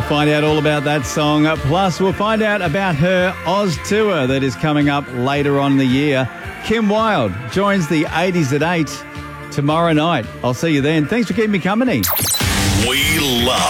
find out all about that song. Plus, we'll find out about her Oz tour that is coming up later on in the year. Kim Wilde joins the 80s at 8 tomorrow night. I'll see you then. Thanks for keeping me company. We love